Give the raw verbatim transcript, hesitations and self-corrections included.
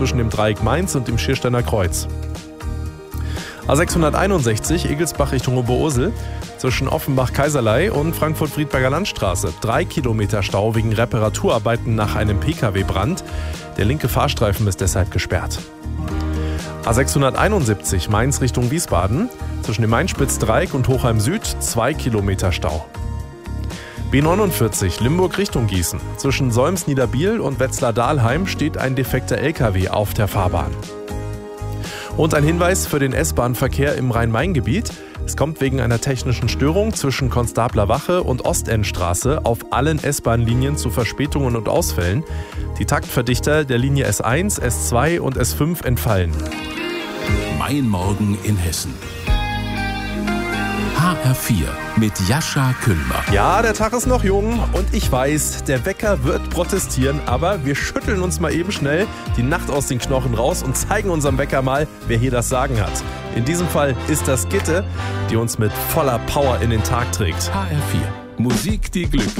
zwischen dem Dreieck Mainz und dem Schiersteiner Kreuz. A sechshunderteinundsechzig Egelsbach Richtung Oberursel zwischen Offenbach-Kaiserlei und Frankfurt-Friedberger Landstraße. Drei Kilometer Stau wegen Reparaturarbeiten nach einem Pkw-Brand. Der linke Fahrstreifen ist deshalb gesperrt. A sechshunderteinundsiebzig Mainz Richtung Wiesbaden zwischen dem Mainspitz-Dreieck und Hochheim Süd zwei Kilometer Stau. B neunundvierzig Limburg Richtung Gießen. Zwischen Solms-Niederbiel und Wetzlar-Dahlheim steht ein defekter L K W auf der Fahrbahn. Und ein Hinweis für den S-Bahn-Verkehr im Rhein-Main-Gebiet. Es kommt wegen einer technischen Störung zwischen Konstabler Wache und Ostendstraße auf allen S-Bahn-Linien zu Verspätungen und Ausfällen. Die Taktverdichter der Linie S eins, S zwei und S fünf entfallen. Mein Morgen in Hessen. H R vier mit Jascha Küllmer. Ja, der Tag ist noch jung und ich weiß, der Wecker wird protestieren, aber wir schütteln uns mal eben schnell die Nacht aus den Knochen raus und zeigen unserem Wecker mal, wer hier das Sagen hat. In diesem Fall ist das Gitte, die uns mit voller Power in den Tag trägt. H R vier. Musik, die glücklich